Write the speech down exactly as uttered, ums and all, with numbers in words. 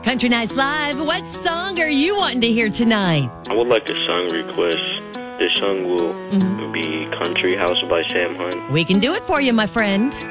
Country Nights Live, what song are you wanting to hear tonight? I would like a song request. This song will mm-hmm. be Country House by Sam Hunt. We can do it for you, my friend.